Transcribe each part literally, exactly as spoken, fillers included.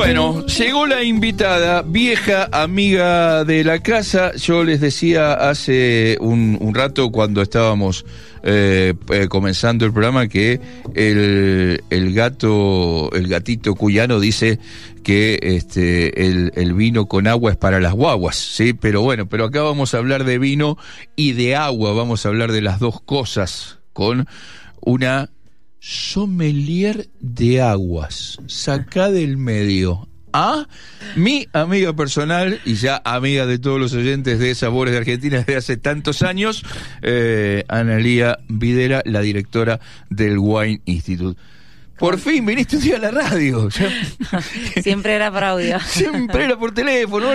Bueno, llegó la invitada, vieja amiga de la casa. Yo les decía hace un, un rato cuando estábamos eh, eh, comenzando el programa que el, el gato, el gatito cuyano dice que este el, el vino con agua es para las guaguas, ¿sí? Pero bueno, pero acá vamos a hablar de vino y de agua, vamos a hablar de las dos cosas con una sommelier de aguas. Sacá del medio a mi amiga personal y ya amiga de todos los oyentes de Sabores de Argentina desde hace tantos años, eh, Analía Videla, la directora del Wine Institute. Por fin viniste un día a la radio. Siempre era por audio. Siempre era por teléfono.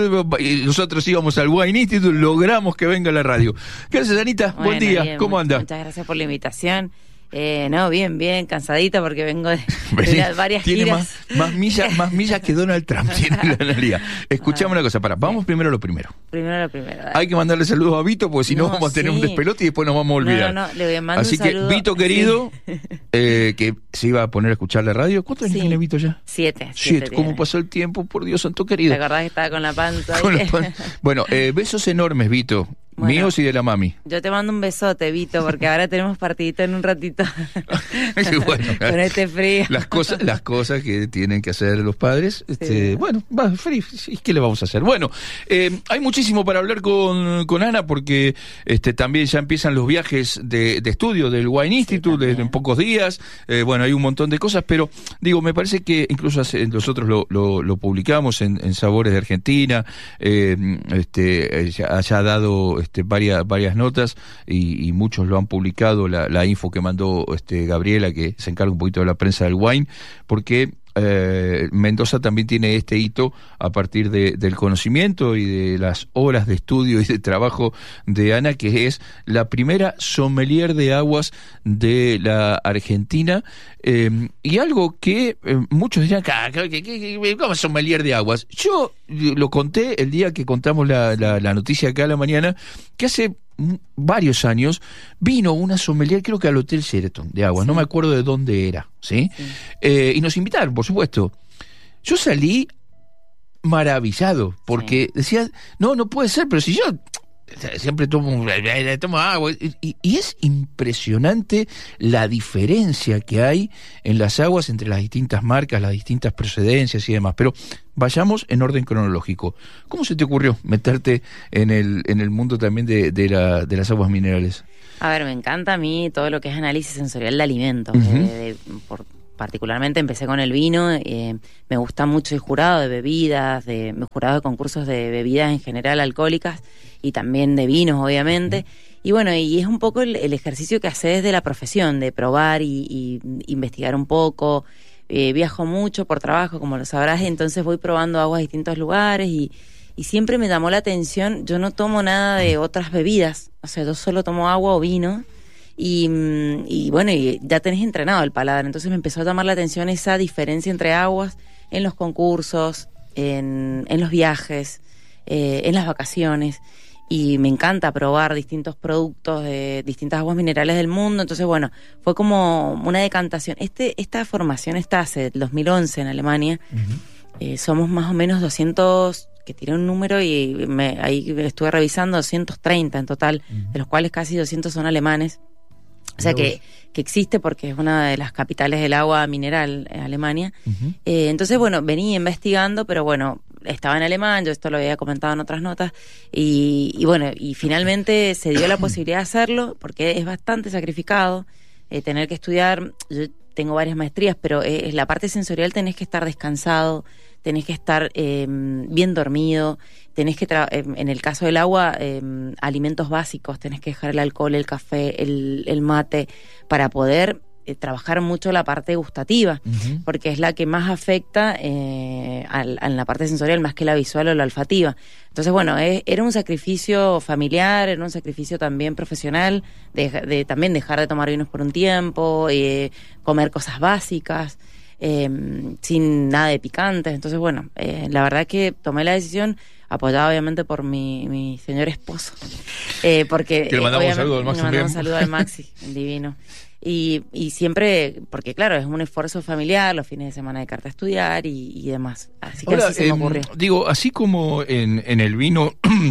Y nosotros íbamos al Wine Institute, logramos que venga a la radio. ¿Qué haces, Anita? Bueno, buen día. Bien, ¿Cómo anda? Muchas gracias por la invitación. Eh, no, bien, bien, cansadita porque vengo de, de varias tiene giras. Más, más millas, más millas que Donald Trump tiene la Analía. Escuchame una cosa, para, vamos primero a lo primero. Primero lo primero. Dale. Hay que mandarle saludos a Vito porque si no, no vamos a tener sí. un despelote y después nos vamos a olvidar. No, no, no, le voy a mandar Así un que, saludo. Vito querido, sí. eh, que se iba a poner a escuchar la radio. ¿Cuántos años sí. tiene Vito ya? Siete. Siete. ¿Cómo tiene. pasó el tiempo? Por Dios santo querido. ¿Te acordás que estaba con la panza? Con la pan... Bueno, eh, besos enormes, Vito. Bueno, míos y de la mami. Yo te mando un besote, Vito, porque ahora tenemos partidito en un ratito. Bueno, con este frío. Las cosas, las cosas que tienen que hacer los padres. Este, sí. Bueno, va, frío. ¿Qué le vamos a hacer? Bueno, eh, hay muchísimo para hablar con, con Ana porque este, también ya empiezan los viajes de, de estudio del Wine Institute sí, en pocos días. Eh, bueno, hay un montón de cosas, pero digo, me parece que incluso hace, nosotros lo, lo, lo publicamos en, en Sabores de Argentina. Eh, este, ya, ya ha dado este, varias, varias notas y, y muchos lo han publicado. La, la info que mandó este, Gabriela, que se encarga un poquito de la prensa del wine, porque eh, Mendoza también tiene este hito a partir de, del conocimiento y de las horas de estudio y de trabajo de Ana, que es la primera sommelier de aguas de la Argentina, eh, y algo que eh, muchos dirán, ¿cómo es sommelier de aguas? Yo lo conté el día que contamos la, la, la noticia acá a la mañana, que hace varios años vino una sommelier, creo que al Hotel Sheraton de aguas, sí. No me acuerdo de dónde era, ¿sí? sí. Eh, y nos invitaron, por supuesto. Yo salí maravillado, porque sí. decía, no, no puede ser, pero si yo siempre tomo, tomo agua, y, y es impresionante la diferencia que hay en las aguas entre las distintas marcas, las distintas procedencias y demás, pero vayamos en orden cronológico. ¿Cómo se te ocurrió meterte en el en el mundo también de, de, la, de las aguas minerales? A ver, me encanta a mí todo lo que es análisis sensorial de alimentos, uh-huh. de, de, por, particularmente empecé con el vino, eh, me gusta mucho el jurado de bebidas, de, me jurado de concursos de bebidas en general alcohólicas y también de vinos, obviamente. Y bueno, y es un poco el, el ejercicio que haces de la profesión, de probar y, y investigar un poco. Eh, viajo mucho por trabajo, como lo sabrás, entonces voy probando aguas de distintos lugares y, y siempre me llamó la atención. Yo no tomo nada de otras bebidas, o sea, yo solo tomo agua o vino. Y, y bueno, y ya tenés entrenado el paladar, entonces me empezó a llamar la atención esa diferencia entre aguas en los concursos, en, en los viajes, eh, en las vacaciones, y me encanta probar distintos productos de distintas aguas minerales del mundo. Entonces bueno, fue como una decantación. Este Esta formación está hace el dos mil once en Alemania. Uh-huh. eh, somos más o menos doscientos, que tiré un número y me, ahí estuve revisando, doscientos treinta en total, uh-huh. de los cuales casi doscientos son alemanes. O sea que, que existe porque es una de las capitales del agua mineral en Alemania. Uh-huh. Eh, entonces, bueno, venía investigando, pero bueno, estaba en alemán, yo esto lo había comentado en otras notas, y, y bueno, y finalmente se dio la posibilidad de hacerlo, porque es bastante sacrificado eh, tener que estudiar. Yo tengo varias maestrías, pero eh, la parte sensorial tenés que estar descansado, tenés que estar eh, bien dormido, tenés que, tra- en el caso del agua, eh, alimentos básicos, tenés que dejar el alcohol, el café, el, el mate, para poder eh, trabajar mucho la parte gustativa, uh-huh. porque es la que más afecta eh, a, a la parte sensorial, más que la visual o la olfativa. Entonces, bueno, eh, era un sacrificio familiar, era un sacrificio también profesional, de, de también dejar de tomar vinos por un tiempo, eh, comer cosas básicas, Eh, sin nada de picantes. Entonces bueno, eh, la verdad que tomé la decisión, apoyada obviamente por mi, mi señor esposo, eh, porque que le mandamos eh, un saludo al Maxi, le mandamos un saludo al Maxi, divino. Y, y siempre, porque claro, es un esfuerzo familiar, los fines de semana de carta a estudiar y, y demás. Así que Ahora, así se me eh, ocurrió. Digo, así como en, en el vino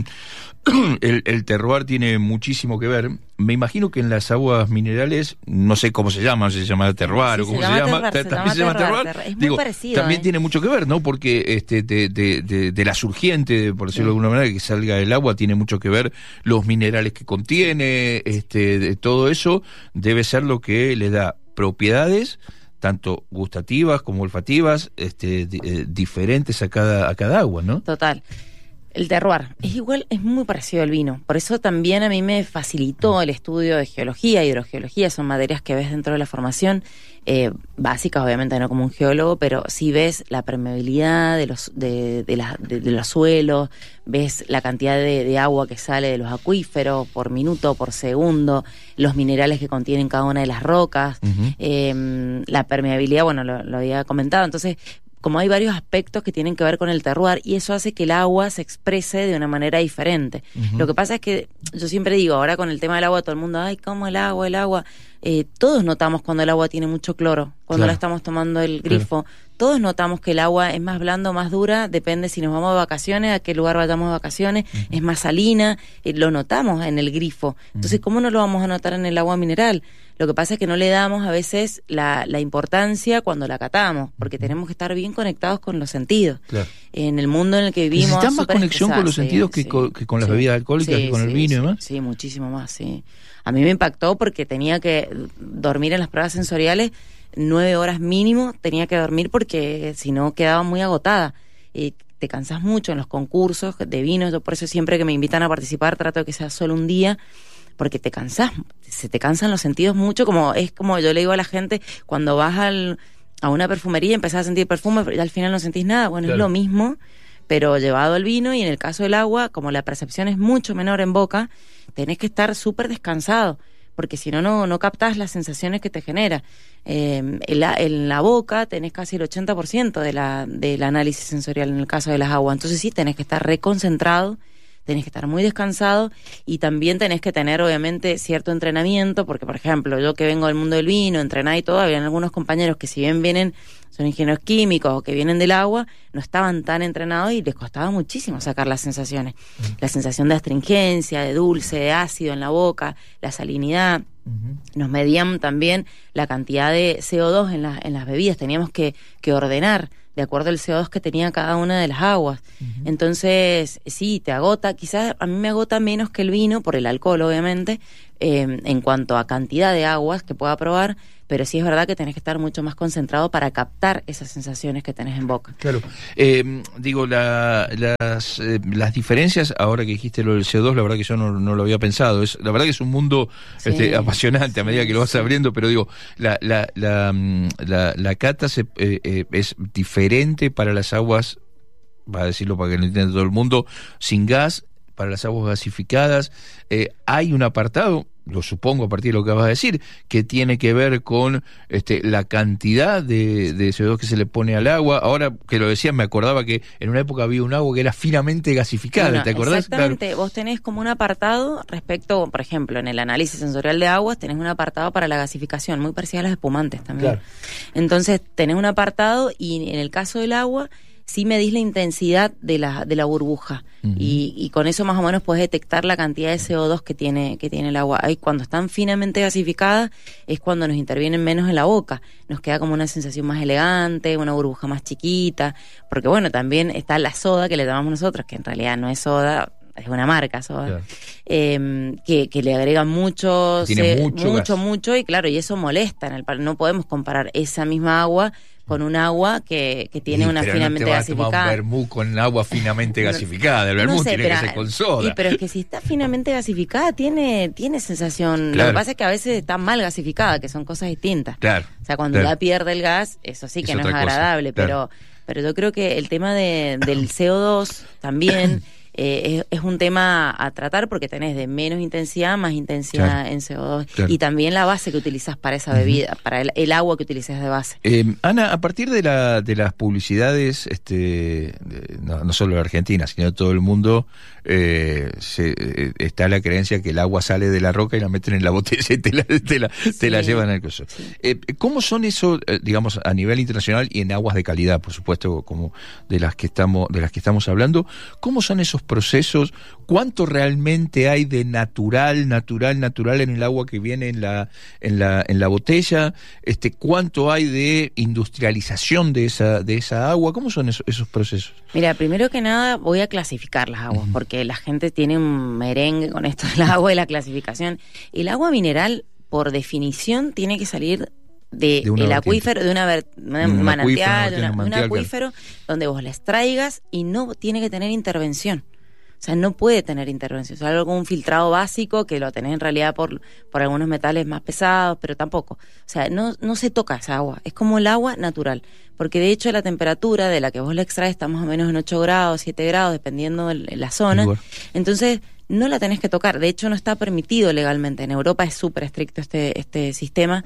el, el terroir tiene muchísimo que ver, me imagino que en las aguas minerales, no sé cómo se llama, no sé si se llama terroir Sí, o cómo se se, llama llama, terroir, se también se llama llama terroir. terroir. Es muy Digo, parecido, también ¿eh? tiene mucho que ver, ¿no? Porque este de, de, de, de, de la surgiente, por decirlo sí. de alguna manera, que salga del agua, tiene mucho que ver los minerales que contiene, este de, todo eso debe ser lo que le da propiedades tanto gustativas como olfativas, este, di, eh, diferentes a cada a cada agua, ¿no? Total. El terroir es igual, es muy parecido al vino. Por eso también a mí me facilitó el estudio de geología, hidrogeología, son materias que ves dentro de la formación, eh, básicas obviamente, no como un geólogo, pero sí ves la permeabilidad de los de, de, la, de, de los suelos, ves la cantidad de, de agua que sale de los acuíferos por minuto, por segundo, los minerales que contienen cada una de las rocas, uh-huh. eh, la permeabilidad, bueno, lo, lo había comentado, entonces como hay varios aspectos que tienen que ver con el terroir y eso hace que el agua se exprese de una manera diferente. Uh-huh. Lo que pasa es que yo siempre digo, ahora con el tema del agua todo el mundo, ay, ¿cómo el agua, el agua? Eh, todos notamos cuando el agua tiene mucho cloro, cuando claro. la estamos tomando el grifo. Claro. Todos notamos que el agua es más blanda o más dura, depende si nos vamos de vacaciones, a qué lugar vayamos de vacaciones, uh-huh. es más salina, eh, lo notamos en el grifo. Entonces, uh-huh. ¿cómo no lo vamos a notar en el agua mineral? Lo que pasa es que no le damos a veces la, la importancia cuando la catamos, porque tenemos que estar bien conectados con los sentidos. Claro. En el mundo en el que vivimos... ¿Necesitas más conexión con los sentidos sí, que, sí, con, que con las sí, bebidas alcohólicas, sí, que con sí, el vino sí, y demás? Sí, muchísimo más, sí. A mí me impactó porque tenía que dormir en las pruebas sensoriales nueve horas mínimo, tenía que dormir porque si no quedaba muy agotada. Eh, te cansas mucho en los concursos de vinos, yo por eso siempre que me invitan a participar trato de que sea solo un día, porque te cansas, se te cansan los sentidos mucho, como es como yo le digo a la gente, cuando vas al, a una perfumería y empezás a sentir perfume y al final no sentís nada, bueno, claro. es lo mismo, pero llevado al vino y en el caso del agua, como la percepción es mucho menor en boca, tenés que estar súper descansado, porque si no, no no captás las sensaciones que te genera. Eh, en, la, en la boca tenés casi el ochenta por ciento de la, del análisis sensorial en el caso de las aguas, entonces sí, tenés que estar reconcentrado, tenés que estar muy descansado y también tenés que tener obviamente cierto entrenamiento, porque por ejemplo, yo que vengo del mundo del vino, entrenada y todo, habían algunos compañeros que si bien vienen, son ingenieros químicos o que vienen del agua, no estaban tan entrenados y les costaba muchísimo sacar las sensaciones. Uh-huh. La sensación de astringencia, de dulce, de ácido en la boca, la salinidad. Uh-huh. Nos medían también la cantidad de C O dos en, la, en las bebidas, teníamos que, que ordenar de acuerdo al C O dos que tenía cada una de las aguas. Uh-huh. Entonces, sí, te agota, quizás a mí me agota menos que el vino, por el alcohol obviamente, eh, en cuanto a cantidad de aguas que pueda probar, pero sí es verdad que tenés que estar mucho más concentrado para captar esas sensaciones que tenés en boca. Claro. Eh, digo, la, las, eh, las diferencias, ahora que dijiste lo del C O dos, la verdad que yo no, no lo había pensado. Es, la verdad que es un mundo sí, este, apasionante sí, a medida que lo vas sí. abriendo, pero digo, la, la, la, la, la cata se, eh, eh, es diferente para las aguas, va a decirlo para que lo entienda todo el mundo, sin gas, para las aguas gasificadas. Eh, hay un apartado, lo supongo a partir de lo que vas a decir, que tiene que ver con este, la cantidad de, de C O dos que se le pone al agua. Ahora que lo decías, me acordaba que en una época había un agua que era finamente gasificada, bueno, ¿te acordás? Exactamente, claro. Vos tenés como un apartado respecto, por ejemplo, en el análisis sensorial de aguas, tenés un apartado para la gasificación, muy parecido a los espumantes también. Claro. Entonces, tenés un apartado y en el caso del agua, sí medís la intensidad de la de la burbuja uh-huh. y, y con eso más o menos podés detectar la cantidad de C O dos que tiene que tiene el agua. Ahí cuando están finamente gasificadas es cuando nos intervienen menos en la boca, nos queda como una sensación más elegante, una burbuja más chiquita, porque bueno, también está la soda que le llamamos nosotros, que en realidad no es soda, es una marca soda, claro. eh, que, que le agregan mucho, tiene se, mucho, mucho, mucho, y claro, y eso molesta en el no podemos comparar esa misma agua con un agua que, que tiene y, una pero finamente no te vas gasificada. A tomar un vermú con agua finamente gasificada. El vermú no sé, tiene pero, que ser con soda. Y, pero es que si está finamente gasificada tiene tiene sensación. Claro. Lo que pasa es que a veces está mal gasificada, que son cosas distintas. Claro. O sea, cuando claro. ya pierde el gas, eso sí que es no es agradable, cosa. Claro. pero pero yo creo que el tema de, del C O dos también eh, es, es un tema a tratar porque tenés de menos intensidad, más intensidad claro. en C O dos. Claro. Y también la base que utilizás para esa bebida, uh-huh. para el, el agua que utilices de base. Eh, Ana, a partir de, la, de las publicidades, este, de, no, no solo de Argentina, sino de todo el mundo, eh, se, eh, está la creencia que el agua sale de la roca y la meten en la botella y te la, te la, sí. te la llevan al coso. Sí. Eh, ¿Cómo son eso, eh, digamos, a nivel internacional y en aguas de calidad, por supuesto, como de las que estamos, de las que estamos hablando? ¿Cómo son esos procesos? ¿Cuánto realmente hay de natural, natural, natural en el agua que viene en la, en la, en la botella? Este, ¿cuánto hay de industrialización de esa, de esa agua? ¿Cómo son esos, esos procesos? Mira, primero que nada voy a clasificar las aguas, uh-huh. porque la gente tiene un merengue con esto del agua y la clasificación. El agua mineral, por definición, tiene que salir de, de el acuífero, de una, ver, una un manantial, de una, un, manantial, un acuífero, claro. donde vos la extraigas y no tiene que tener intervención. O sea, no puede tener intervención. O sea, algo como un filtrado básico que lo tenés en realidad por, por algunos metales más pesados, pero tampoco. O sea, no, no se toca esa agua. Es como el agua natural. Porque de hecho la temperatura de la que vos la extraes está más o menos en ocho grados, siete grados, dependiendo de la zona. Igual. Entonces, no la tenés que tocar. De hecho, no está permitido legalmente. En Europa es súper estricto este, este sistema.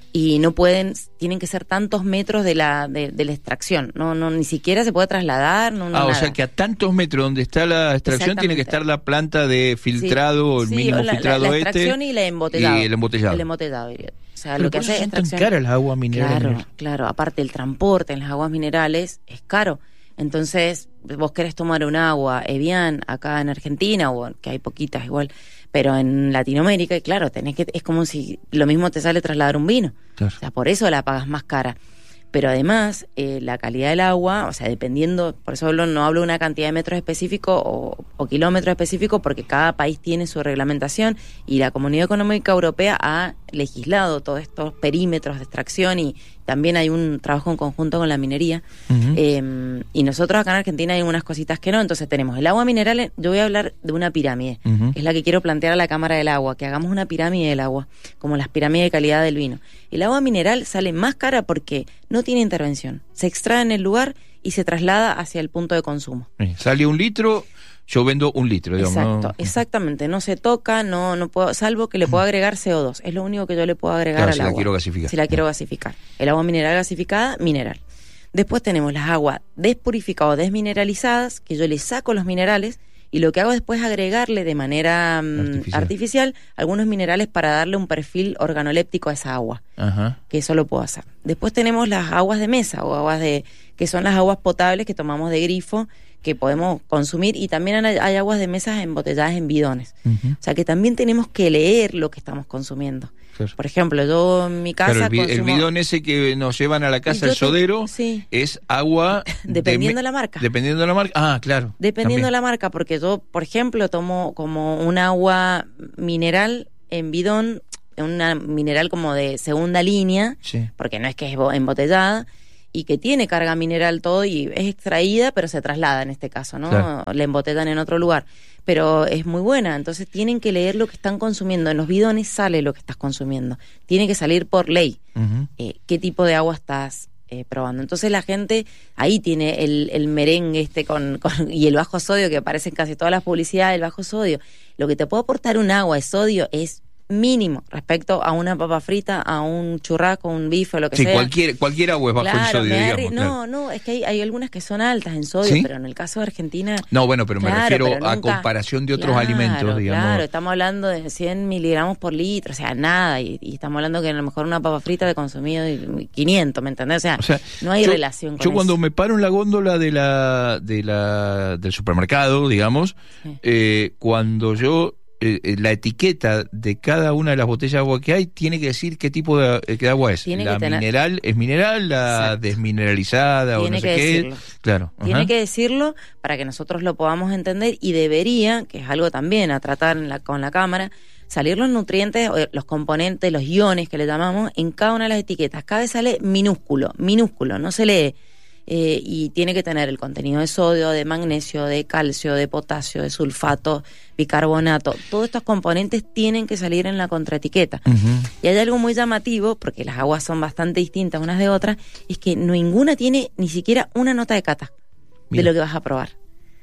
Y no pueden, tienen que ser tantos metros de la de, de la extracción, no no ni siquiera se puede trasladar, no, no Ah, nada. O sea que a tantos metros donde está la extracción tiene que estar la planta de filtrado, sí, el sí, mínimo la, filtrado la, la este. extracción y, la embotellado, y el embotellado. El embotellado, o sea, pero lo que hace es extracción. Tan caras las aguas minerales. Claro, claro, aparte el transporte en las aguas minerales es caro. Entonces, vos querés tomar un agua Evian acá en Argentina, o que hay poquitas igual, pero en Latinoamérica, y claro, tenés que, es como si lo mismo te sale trasladar un vino. Claro. O sea, por eso la pagas más cara. Pero además, eh, la calidad del agua, o sea, dependiendo, por eso hablo, no hablo de una cantidad de metros específicos o, o kilómetros específicos, porque cada país tiene su reglamentación y la Comunidad Económica Europea ha legislado todos estos perímetros de extracción y también hay un trabajo en conjunto con la minería. Uh-huh. Eh, y nosotros acá en Argentina hay unas cositas que no, entonces tenemos el agua mineral. Yo voy a hablar de una pirámide, uh-huh. que es la que quiero plantear a la Cámara del Agua, que hagamos una pirámide del agua, como las pirámides de calidad del vino. El agua mineral sale más cara porque no tiene intervención, se extrae en el lugar y se traslada hacia el punto de consumo. Sí, sale un litro, yo vendo un litro, digamos. Exacto, ¿no? Exactamente, no se toca, no no puedo, salvo que le puedo agregar C O dos, es lo único que yo le puedo agregar claro, al si agua. Si la quiero gasificar. Si la quiero gasificar. El agua mineral gasificada, mineral. Después tenemos las aguas despurificadas o desmineralizadas, que yo le saco los minerales y lo que hago después es agregarle de manera artificial. artificial algunos minerales para darle un perfil organoléptico a esa agua. Ajá. Que eso lo puedo hacer. Después tenemos las aguas de mesa o aguas de que son las aguas potables que tomamos de grifo, que podemos consumir, y también hay, hay aguas de mesas embotelladas en bidones. Uh-huh. O sea que también tenemos que leer lo que estamos consumiendo. Claro. Por ejemplo, yo en mi casa claro, el, consumo... el bidón ese que nos llevan a la casa, el sodero, te... sí. es agua... Dependiendo de, de la marca. Dependiendo de la marca. Ah, claro. Dependiendo también. de la marca, porque yo, por ejemplo, tomo como un agua mineral en bidón, una mineral como de segunda línea, sí. porque no es que es embotellada, y que tiene carga mineral todo y es extraída, pero se traslada en este caso, ¿no? Claro. La embotellan en otro lugar. Pero es muy buena, entonces tienen que leer lo que están consumiendo. En los bidones sale lo que estás consumiendo. Tiene que salir por ley uh-huh. eh, qué tipo de agua estás eh, probando. Entonces la gente ahí tiene el, el merengue este con, con y el bajo sodio que aparece en casi todas las publicidades, el bajo sodio. Lo que te puede aportar un agua de sodio es mínimo respecto a una papa frita, a un churrasco, un bife o lo que sí, sea. Sí, cualquier, cualquier agua es bajo claro, en sodio, arri- digamos. No, claro. no, es que hay, hay algunas que son altas en sodio, ¿sí? Pero en el caso de Argentina... No, bueno, pero claro, me refiero pero nunca, a comparación de otros claro, alimentos, digamos. Claro, estamos hablando de cien miligramos por litro, o sea, nada, y, y estamos hablando que a lo mejor una papa frita de consumido quinientos, ¿me entendés? O sea, o sea no hay yo, relación con Yo eso. cuando me paro en la góndola de la, de la del supermercado, digamos, sí. eh, cuando yo... Eh, la etiqueta de cada una de las botellas de agua que hay tiene que decir qué tipo de, de agua es. Tiene la que tener... mineral es mineral, la Exacto. desmineralizada tiene o no sé qué. Decirlo. Claro. Tiene Ajá. que decirlo para que nosotros lo podamos entender y debería, que es algo también a tratar en la, con la cámara, salir los nutrientes, los componentes, los iones que le llamamos en cada una de las etiquetas. Cada vez sale minúsculo, minúsculo, no se lee. Eh, y tiene que tener el contenido de sodio, de magnesio, de calcio, de potasio, de sulfato, bicarbonato. Todos estos componentes tienen que salir en la contraetiqueta. Uh-huh. Y hay algo muy llamativo, porque las aguas son bastante distintas unas de otras, es que ninguna tiene ni siquiera una nota de cata Mira. de lo que vas a probar.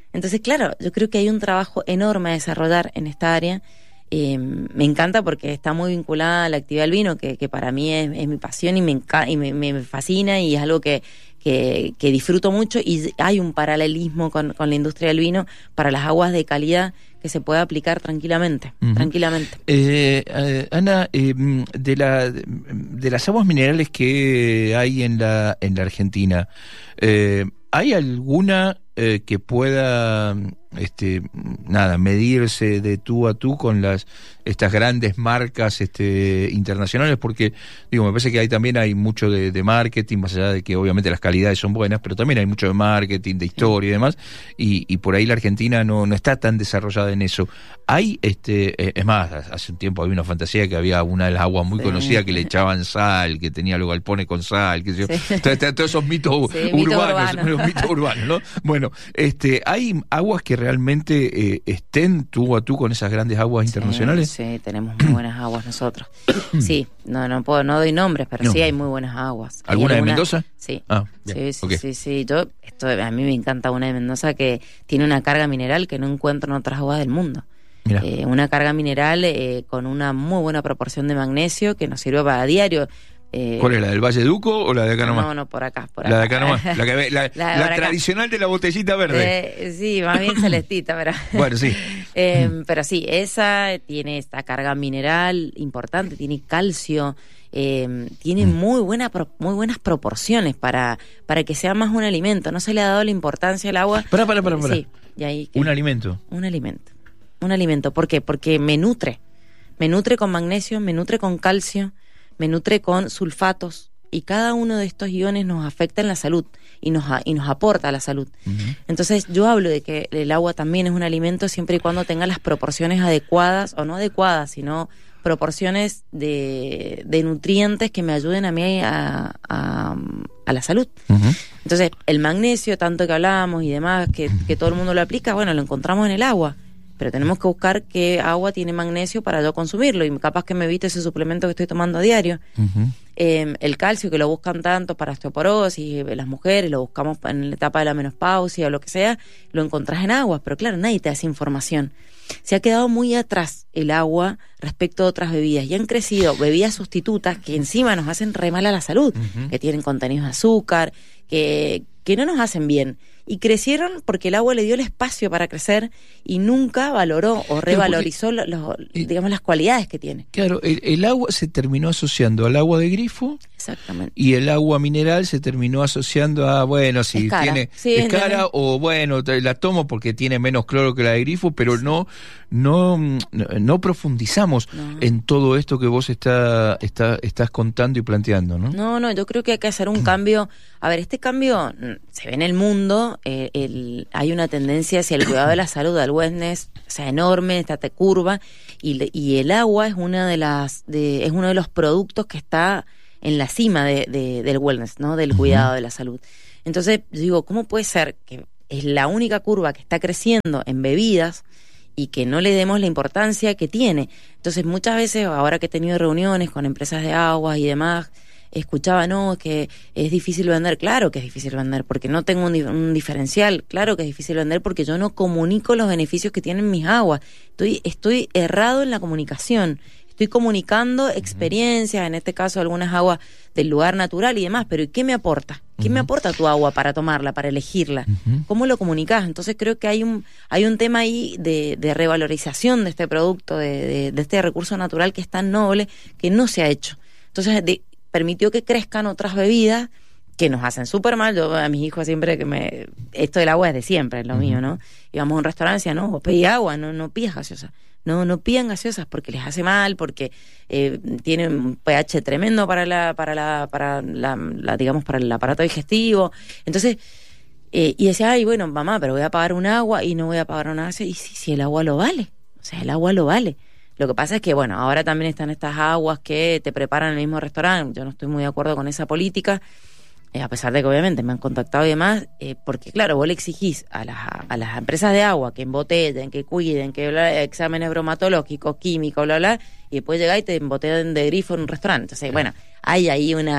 Entonces, claro, yo creo que hay un trabajo enorme a desarrollar en esta área. Eh, me encanta porque está muy vinculada a la actividad del vino, que, que para mí es, es mi pasión y me enca- y me, me fascina, y es algo que, que, que disfruto mucho, y hay un paralelismo con, con la industria del vino para las aguas de calidad que se puede aplicar tranquilamente, uh-huh. tranquilamente. Eh, eh, Ana, eh, de la de las aguas minerales que hay en la en la Argentina, eh, ¿hay alguna eh, que pueda este nada medirse de tú a tú con las estas grandes marcas este internacionales? Porque digo, me parece que hay también hay mucho de, de marketing, más allá de que obviamente las calidades son buenas, pero también hay mucho de marketing, de historia y demás, y, y por ahí la Argentina no, no está tan desarrollada en eso. Hay este eh, es más, hace un tiempo había una fantasía que había una de las aguas muy sí. conocidas que le echaban sal, que tenía los galpones con sal, que sí. yo, todos, todos esos mitos sí, urbanos, mito urbano. los mitos urbanos, ¿no? Bueno, este hay aguas que realmente eh, estén tú a tú con esas grandes aguas sí, internacionales. Sí, tenemos muy buenas aguas nosotros. Sí, no no puedo no doy nombres, pero no. sí hay muy buenas aguas. ¿Alguna de Mendoza? Sí. Ah, sí, sí, okay. sí, sí, yo esto a mí me encanta una de Mendoza que tiene una carga mineral que no encuentro en otras aguas del mundo. Eh, una carga mineral eh, con una muy buena proporción de magnesio que nos sirve para diario. Eh, ¿Cuál es, la del Valle Duco o la de acá nomás? No, no, por acá. Por la acá. de acá nomás, la, que, la, la, la tradicional de la botellita verde. Eh, sí, más bien celestita, pero... Bueno, sí. eh, pero sí, esa tiene esta carga mineral importante, tiene calcio, eh, tiene mm. muy, buena, muy buenas proporciones para, para que sea más un alimento. No se le ha dado la importancia al agua. Para, para, para. para. Sí, y ahí, ¿Un alimento? Un alimento. Un alimento. ¿Por qué? Porque me nutre. Me nutre con magnesio, me nutre con calcio, me nutre con sulfatos, y cada uno de estos iones nos afecta en la salud y nos, y nos aporta a la salud. Uh-huh. Entonces yo hablo de que el agua también es un alimento siempre y cuando tenga las proporciones adecuadas, o no adecuadas, sino proporciones de, de nutrientes que me ayuden a mí a, a, a la salud. Uh-huh. Entonces el magnesio, tanto que hablábamos y demás, que, que todo el mundo lo aplica, bueno, lo encontramos en el agua. Pero tenemos que buscar qué agua tiene magnesio para yo consumirlo, y capaz que me evite ese suplemento que estoy tomando a diario. Uh-huh. Eh, el calcio, que lo buscan tanto para osteoporosis, las mujeres lo buscamos en la etapa de la menopausia o lo que sea, lo encontrás en agua, pero claro, nadie te da esa información. Se ha quedado muy atrás el agua respecto a otras bebidas, y han crecido bebidas sustitutas que encima nos hacen re mal a la salud, uh-huh. que tienen contenidos de azúcar, que, que no nos hacen bien. Y crecieron porque el agua le dio el espacio para crecer y nunca valoró o revalorizó los, los, digamos, las cualidades que tiene. Claro, el, el agua se terminó asociando al agua de grifo. Exactamente. Y el agua mineral se terminó asociando a, bueno, si es cara. tiene Sí, es cara, no, o bueno, la tomo porque tiene menos cloro que la de grifo, pero sí. no no no profundizamos no. en todo esto que vos está, está, estás contando y planteando, ¿no? No, no, yo creo que hay que hacer un cambio. A ver, este cambio se ve en el mundo, eh, el, hay una tendencia hacia el cuidado de la salud, al wellness, o sea, enorme, esta te curva, y, y el agua es una de las de, es uno de los productos que está en la cima de, de, del wellness, ¿no? Del cuidado uh-huh. de la salud. Entonces, yo digo, ¿cómo puede ser que es la única curva que está creciendo en bebidas y que no le demos la importancia que tiene? Entonces, muchas veces, ahora que he tenido reuniones con empresas de aguas y demás, escuchaba, no, que es difícil vender. Claro que es difícil vender porque no tengo un, un diferencial. Claro que es difícil vender porque yo no comunico los beneficios que tienen mis aguas. Estoy, estoy errado en la comunicación. Estoy comunicando experiencias, en este caso algunas aguas del lugar natural y demás, pero ¿y qué me aporta? ¿Qué uh-huh. me aporta tu agua para tomarla, para elegirla? Uh-huh. ¿Cómo lo comunicás? Entonces creo que hay un hay un tema ahí de, de revalorización de este producto, de, de, de este recurso natural que es tan noble, que no se ha hecho. Entonces de, permitió que crezcan otras bebidas que nos hacen súper mal. Yo a mis hijos siempre que me... Esto del agua es de siempre, es lo uh-huh. mío, ¿no? Íbamos a un restaurante y decía, no, pedí agua, no, no pidas gaseosa. No, no pidan gaseosas porque les hace mal, porque eh, tienen un pH tremendo para la, para la, para la, la digamos, para el aparato digestivo. Entonces, eh, y decía, ay, bueno, mamá, pero voy a pagar un agua y no voy a pagar una gaseosa. Y si, si el agua lo vale, o sea, el agua lo vale. Lo que pasa es que, bueno, ahora también están estas aguas que te preparan en el mismo restaurante. Yo no estoy muy de acuerdo con esa política. Eh, a pesar de que obviamente me han contactado y demás, eh, porque claro, vos le exigís a las, a las empresas de agua que embotellen, que cuiden, que bla, exámenes bromatológicos, químicos, bla, bla, y después llegás y te embotellan de grifo en un restaurante. Entonces, bueno, hay ahí una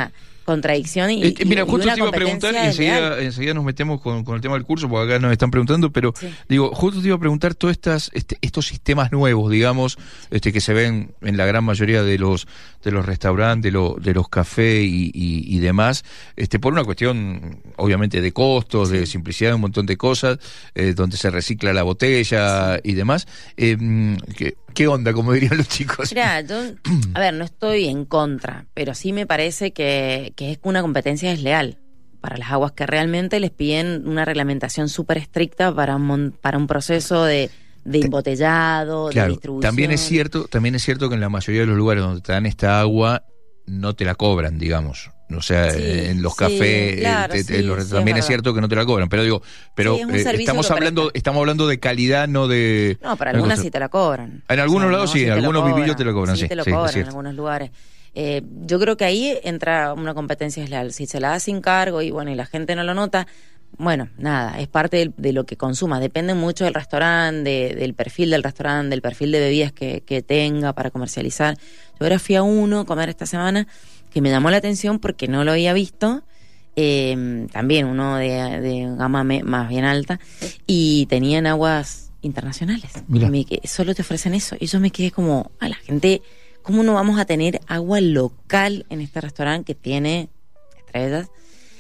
contradicción y, eh, mira, y, justo y una te iba a preguntar y enseguida, enseguida nos metemos con, con el tema del curso, porque acá nos están preguntando, pero sí. digo, justo te iba a preguntar todos estas, este, estos sistemas nuevos, digamos, este, que se ven en la gran mayoría de los de los restaurantes, de, lo, de los cafés y, y, y demás, este, por una cuestión, obviamente, de costos, sí. de simplicidad, un montón de cosas, eh, donde se recicla la botella sí. y demás. Eh, ¿qué, ¿Qué onda, como dirían los chicos? Mira, yo, a ver, no estoy en contra, pero sí me parece que, que es una competencia desleal para las aguas que realmente les piden una reglamentación súper estricta para un, para un proceso de, de embotellado, claro, de distribución. También es cierto, también es cierto que en la mayoría de los lugares donde te dan esta agua no te la cobran, digamos. O sea, sí, en los sí, cafés, claro, te, te, sí, los, sí, también es, es cierto que no te la cobran, pero digo, pero sí, eh, estamos hablando, presta. estamos hablando de calidad, no de. No, para algunas sí te la cobran. En algunos o sea, lados no, sí, en algunos vivillos te la cobran, sí, sí te lo sí, cobran en algunos lugares. Eh, yo creo que ahí entra una competencia desleal. Si se la da sin cargo y bueno y la gente no lo nota, bueno, nada, es parte de, de lo que consuma. Depende mucho del restaurante, de, del perfil del restaurante, del perfil de bebidas que, que tenga para comercializar. Yo ahora fui a uno a comer esta semana que me llamó la atención porque no lo había visto. Eh, también uno de, de gama me, más bien alta y tenían aguas internacionales. Me, solo te ofrecen eso. Y yo me quedé como, a la gente, ¿cómo no vamos a tener agua local en este restaurante que tiene estrellas?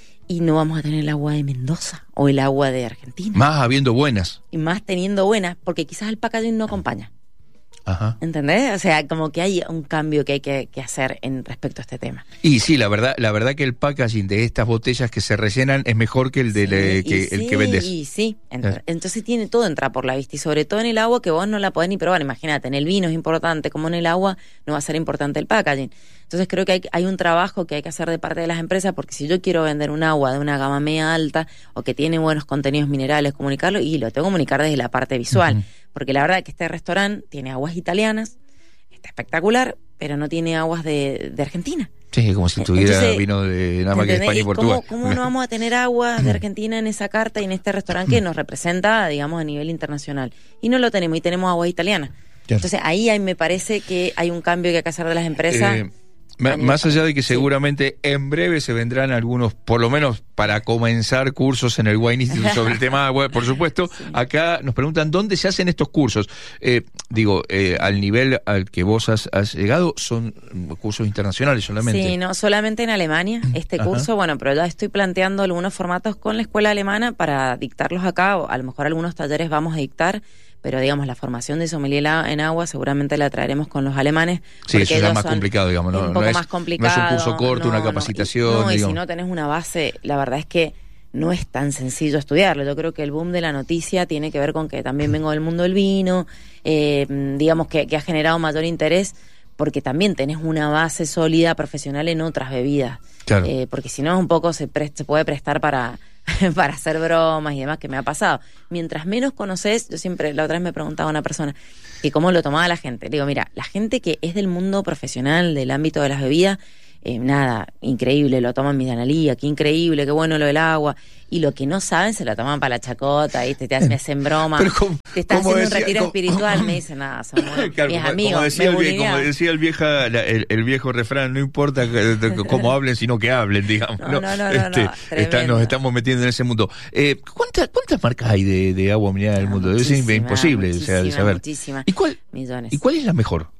Y no vamos a tener el agua de Mendoza o el agua de Argentina. Más habiendo buenas. Y más teniendo buenas, porque quizás el packaging no acompaña. Ajá. ¿Entendés? O sea, como que hay un cambio que hay que, que hacer en respecto a este tema. Y sí, la verdad, la verdad que el packaging de estas botellas que se rellenan es mejor que el de sí, le, que, el sí, que vendes. Y sí, entonces, entonces tiene todo entra por la vista y sobre todo en el agua que vos no la podés ni probar. Imagínate, en el vino es importante, como en el agua no va a ser importante el packaging. Entonces creo que hay, hay un trabajo que hay que hacer de parte de las empresas, porque si yo quiero vender un agua de una gama media alta o que tiene buenos contenidos minerales, comunicarlo, y lo tengo que comunicar desde la parte visual. Uh-huh. Porque la verdad es que este restaurante tiene aguas italianas, está espectacular, pero no tiene aguas de, de Argentina. Sí, como si tuviera Entonces, vino de nada más que España y Portugal. ¿Cómo, ¿Cómo no vamos a tener aguas de Argentina en esa carta y en este restaurante que nos representa, digamos, a nivel internacional? Y no lo tenemos, y tenemos aguas italianas. Claro. Entonces ahí hay, me parece que hay un cambio que hay que hacer de las empresas. Eh, Más allá de que seguramente sí. en breve se vendrán algunos, por lo menos para comenzar, cursos en el Wine Institute sobre el tema agua, por supuesto. Sí. Acá nos preguntan dónde se hacen estos cursos. Eh, digo, eh, al nivel al que vos has, has llegado, son cursos internacionales solamente. Sí, no, solamente en Alemania este Ajá. curso, bueno, pero ya estoy planteando algunos formatos con la escuela alemana para dictarlos acá, o a lo mejor algunos talleres vamos a dictar. Pero digamos, la formación de sommelier en agua seguramente la traeremos con los alemanes. Sí, eso es más complicado, digamos. No, un poco no es, más complicado. No es un curso corto, no, una capacitación. No, y, no, y si no tenés una base, la verdad es que no es tan sencillo estudiarlo. Yo creo que el boom de la noticia tiene que ver con que también vengo del mundo del vino, eh, digamos que, que ha generado mayor interés, porque también tenés una base sólida profesional en otras bebidas. Claro. Eh, porque si no, un poco se, pre- se puede prestar para... para hacer bromas y demás, que me ha pasado. Mientras menos conoces, yo siempre, la otra vez me preguntaba a una persona que cómo lo tomaba la gente. Digo, mira, la gente que es del mundo profesional, del ámbito de las bebidas, eh, nada, increíble, lo toman mis analía, qué increíble, qué bueno lo del agua. Y lo que no saben se lo toman para la chacota, ¿viste? Te hacen, me hacen broma. Como, te estás haciendo decía, un retiro como, espiritual, me dicen, nada, son muy, claro, mis como, amigos. Como decía, me el, como decía el, vieja, el, el viejo refrán, no importa cómo hablen, sino que hablen, digamos. No, no, no, no, este, no está, nos estamos metiendo en ese mundo. Eh, ¿cuántas, ¿Cuántas marcas hay de, de agua mineral en el mundo? Es imposible o sea, de saber. Muchísimas. ¿Y cuál, Millones. ¿Y cuál es la mejor?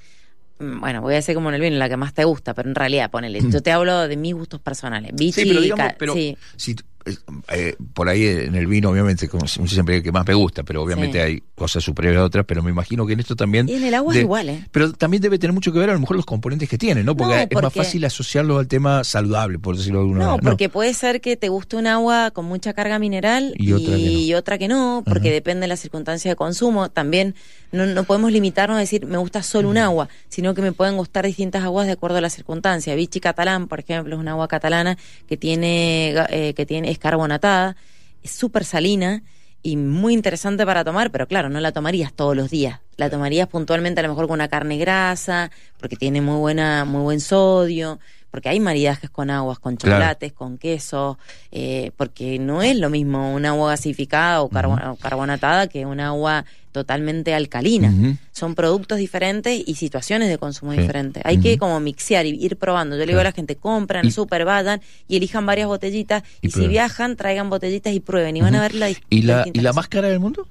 Bueno, voy a decir como en el vino, la que más te gusta, pero en realidad, ponele, yo te hablo de mis gustos personales. Vichy, sí, pero digamos, pero sí. si, eh, por ahí en el vino, obviamente, como siempre, el que más me gusta, pero obviamente sí. hay cosas superiores a otras, pero me imagino que en esto también... Y en el agua de, es igual, ¿eh? Pero también debe tener mucho que ver a lo mejor los componentes que tiene, ¿no? Porque, no, porque es más fácil asociarlo al tema saludable, por decirlo de alguna no, manera. No, porque puede ser que te guste un agua con mucha carga mineral y, y, otra, que y otra que no, porque uh-huh. depende de la circunstancia de consumo. También no, no podemos limitarnos a decir, me gusta solo uh-huh. un agua, sino que me pueden gustar distintas aguas de acuerdo a la circunstancia. Vichy catalán, por ejemplo, es una agua catalana que tiene, eh, que tiene es carbonatada, es súper salina y muy interesante para tomar, pero claro, no la tomarías todos los días. La tomarías puntualmente a lo mejor con una carne grasa, porque tiene muy buena, muy buen sodio, porque hay maridajes con aguas, con chocolates, claro. con queso, eh, porque no es lo mismo un agua gasificada o, carbo uh-huh. o carbonatada que un agua totalmente alcalina. Uh-huh. Son productos diferentes y situaciones de consumo sí. diferentes. Hay uh-huh. que como mixear y ir probando. Yo le digo claro. a la gente, compran en el súper, vayan y elijan varias botellitas y, y si viajan, traigan botellitas y prueben y uh-huh. van a ver la ¿Y la, ¿y la más cara del mundo?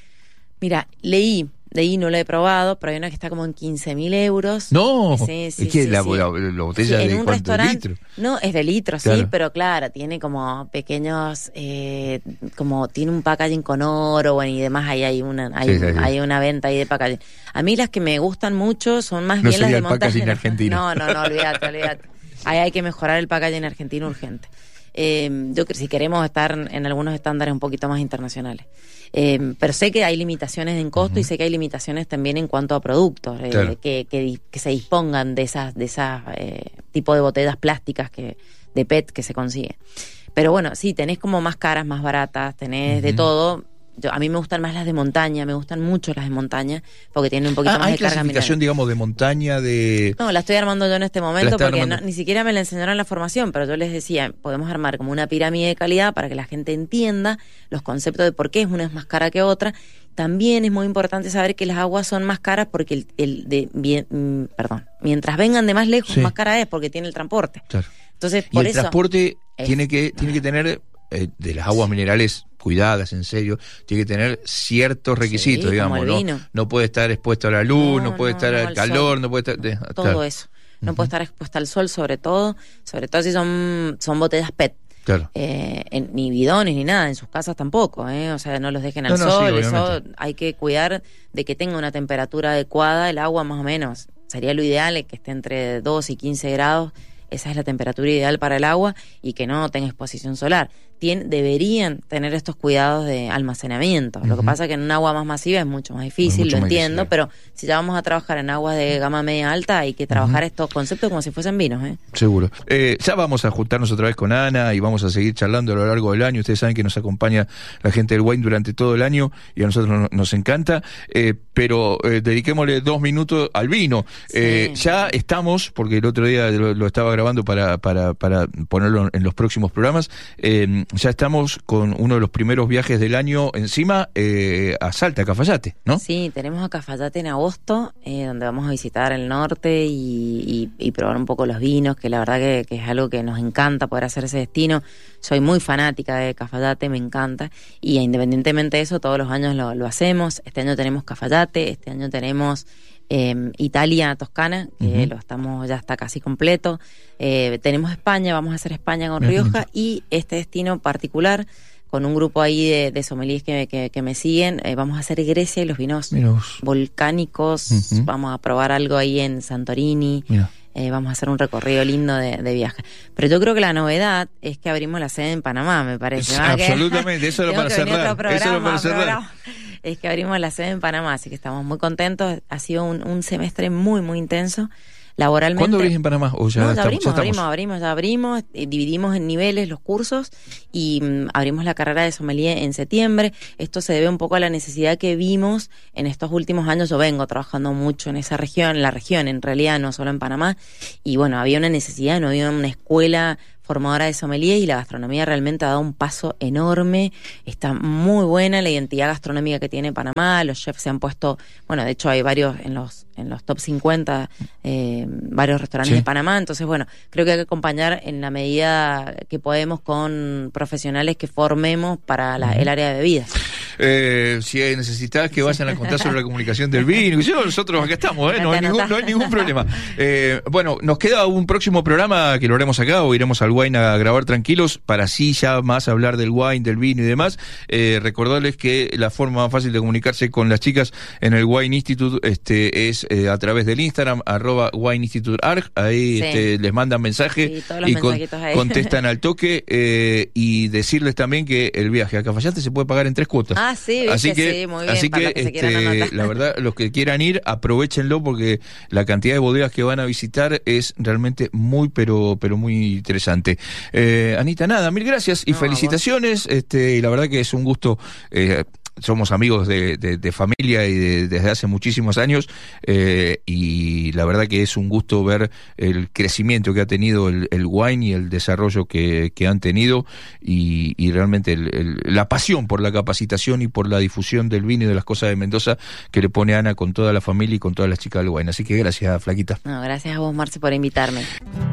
Mira, leí, leí, no la he probado, pero hay una que está como en quince mil euros. No, sí, sí, es que sí, la, sí. la, la botella sí, de cuántos litros. No, es de litros, claro. sí, pero claro, tiene como pequeños, eh, como tiene un packaging con oro, bueno, y demás, ahí hay una, hay, sí, sí, sí. hay una venta ahí de packaging. A mí las que me gustan mucho son más no bien las de el montaje. Packaging argentino. No, no, no, olvídate, olvídate. Ahí hay que mejorar el packaging argentino urgente. Eh, yo creo si queremos estar en algunos estándares un poquito más internacionales. Eh, pero sé que hay limitaciones en costo uh-huh. y sé que hay limitaciones también en cuanto a productos eh, claro. que, que, que se dispongan de esas de esas eh, tipo de botellas plásticas que de P E T que se consigue. Pero bueno, sí, tenés como más caras, más baratas, tenés uh-huh. de todo. Yo, a mí me gustan más las de montaña, me gustan mucho las de montaña, porque tienen un poquito ah, más de carga mineral. ¿Hay clasificación, digamos, de montaña, de...? No, la estoy armando yo en este momento, porque no, ni siquiera me la enseñaron en la formación, pero yo les decía, podemos armar como una pirámide de calidad para que la gente entienda los conceptos de por qué una es más cara que otra. También es muy importante saber que las aguas son más caras porque el, el de bien, mm, perdón, mientras vengan de más lejos, sí. más cara es porque tiene el transporte. Claro. Entonces, por y el eso, transporte es, tiene que tiene que tener eh, de las aguas sí. minerales cuidadas, en serio, tiene que tener ciertos requisitos, sí, digamos, ¿no? No puede estar expuesto a la luz, no, no puede no, estar no, al calor, sol. no puede estar... De, todo claro. eso. No uh-huh. puede estar expuesta al sol, sobre todo, sobre todo si son, son botellas P E T. Claro. Eh, en, ni bidones ni nada, en sus casas tampoco, ¿eh? O sea, no los dejen al no, no, sol, sí, eso hay que cuidar de que tenga una temperatura adecuada, el agua más o menos. Sería lo ideal que esté entre dos y quince grados, esa es la temperatura ideal para el agua y que no tenga exposición solar. Tien, deberían tener estos cuidados de almacenamiento. Uh-huh. Lo que pasa es que en un agua más masiva es mucho más difícil, mucho lo más entiendo, difícil. Pero si ya vamos a trabajar en aguas de gama media alta, hay que trabajar uh-huh. estos conceptos como si fuesen vinos. ¿eh? Seguro. Eh, ya vamos a juntarnos otra vez con Ana y vamos a seguir charlando a lo largo del año. Ustedes saben que nos acompaña la gente del wine durante todo el año y a nosotros nos, nos encanta, eh, pero eh, dediquémosle dos minutos al vino. Sí. Eh, ya estamos, porque el otro día lo, lo estaba grabando para, para, para ponerlo en los próximos programas, eh, ya estamos con uno de los primeros viajes del año encima eh, a Salta, a Cafayate, ¿no? Sí, tenemos a Cafayate en agosto, eh, donde vamos a visitar el norte y, y, y probar un poco los vinos, que la verdad que, que es algo que nos encanta poder hacer ese destino. Soy muy fanática de Cafayate, me encanta, y independientemente de eso, todos los años lo, lo hacemos. Este año tenemos Cafayate, este año tenemos... Eh, Italia, Toscana, que uh-huh. lo estamos, ya está casi completo. Eh, tenemos España, vamos a hacer España con Rioja, uh-huh. y este destino particular, con un grupo ahí de, de sommeliers que, que, que me siguen, eh, vamos a hacer Grecia y los vinos Miros. volcánicos, uh-huh. vamos a probar algo ahí en Santorini. Eh, vamos a hacer un recorrido lindo de, de viaje. Pero yo creo que la novedad es que abrimos la sede en Panamá, me parece. ¿no? Absolutamente, eso lo para cerrar. Programa, eso lo para cerrar. Programa. Es que abrimos la sede en Panamá, así que estamos muy contentos. Ha sido un, un semestre muy, muy intenso. Laboralmente. ¿Cuándo abrís en Panamá? ¿O ya, no, ya, estamos, abrimos, ya estamos? abrimos, abrimos, ya abrimos, eh, dividimos en niveles los cursos y mm, abrimos la carrera de sommelier en septiembre. Esto se debe un poco a la necesidad que vimos en estos últimos años. Yo vengo trabajando mucho en esa región, en la región en realidad, no solo en Panamá. Y bueno, había una necesidad, no había una escuela formadora de sommelier y la gastronomía realmente ha dado un paso enorme. Está muy buena la identidad gastronómica que tiene Panamá. Los chefs se han puesto, bueno, de hecho hay varios en los en los top cincuenta, eh, varios restaurantes sí. de Panamá. Entonces, bueno, creo que hay que acompañar en la medida que podemos con profesionales que formemos para la, el área de bebidas. Eh, si necesitas que vayan a contar sobre la comunicación del vino, yo, nosotros acá estamos, ¿eh? no, hay ningún, no hay ningún problema. Eh, bueno, nos queda un próximo programa que lo haremos acá o iremos al wine a grabar tranquilos para así ya más hablar del wine, del vino y demás. Eh, recordarles que la forma más fácil de comunicarse con las chicas en el Wine Institute este, es eh, a través del Instagram, arroba Wine Institute Arg, ahí sí. este, les mandan mensaje sí, y con, contestan al toque eh, y decirles también que el viaje a Cafayate se puede pagar en tres cuotas. Ah, sí, así que, sí, muy bien, así para que, los que se este, la verdad, los que quieran ir, aprovechenlo porque la cantidad de bodegas que van a visitar es realmente muy, pero, pero muy interesante. Eh, Anita, nada, mil gracias y no, felicitaciones, este, y la verdad que es un gusto eh, somos amigos de, de, de familia y de, desde hace muchísimos años, eh, y la verdad que es un gusto ver el crecimiento que ha tenido el, el wine y el desarrollo que, que han tenido, y, y realmente el, el, la pasión por la capacitación y por la difusión del vino y de las cosas de Mendoza que le pone Ana con toda la familia y con todas las chicas del wine. Así que gracias, Flaquita. No, gracias a vos, Marce, por invitarme.